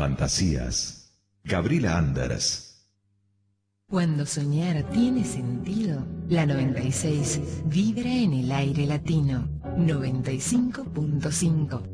Fantasías. Gabriela Anders. Cuando soñar tiene sentido, la 96 vibra en el aire latino. 95.5.